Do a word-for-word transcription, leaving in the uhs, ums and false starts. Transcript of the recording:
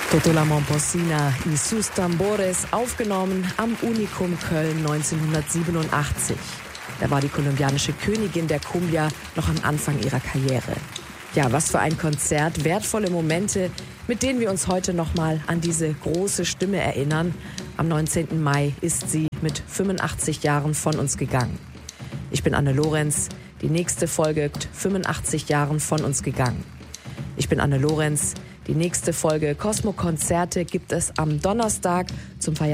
Toto la Momposina y sus Tambores, aufgenommen am Unikum Köln neunzehnhundertsiebenundachtzig. Da war die kolumbianische Königin der Cumbia noch am Anfang ihrer Karriere. Ja, was für ein Konzert, wertvolle Momente, mit denen wir uns heute nochmal an diese große Stimme erinnern. Am neunzehnten Mai ist sie mit fünfundachtzig Jahren von uns gegangen. Ich bin Anne Lorenz, die nächste Folge fünfundachtzig Jahren von uns gegangen. Ich bin Anne Lorenz, die nächste Folge Kosmo Konzerte gibt es am Donnerstag zum Feiertag